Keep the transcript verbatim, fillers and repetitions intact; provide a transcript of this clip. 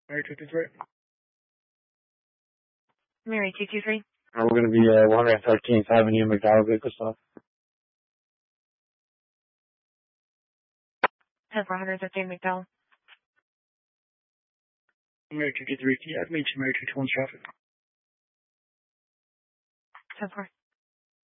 Mary two two three. Mary two two three. Uh, we're going to be uh, one thirteenth Avenue, McDowell, vehicle stop. ten four thirteen McDowell. Mary two two three, yeah, meet you, Mary two two one traffic. ten four.